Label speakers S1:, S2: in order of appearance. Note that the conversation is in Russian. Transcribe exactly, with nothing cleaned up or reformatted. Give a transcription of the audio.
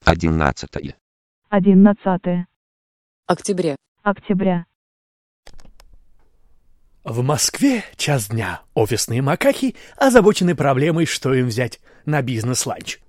S1: Одиннадцатое.
S2: Одиннадцатое.
S3: Октября.
S2: Октября.
S4: В Москве час дня. Офисные макаки озабочены проблемой, что им взять на бизнес-ланч.